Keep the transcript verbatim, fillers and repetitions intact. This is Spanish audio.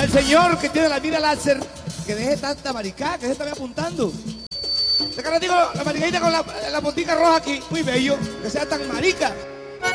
Al señor que tiene la mira láser, que deje tanta maricada, que se está apuntando. De cara digo, la maricadita con la, la botica roja aquí, muy bello, que sea tan marica.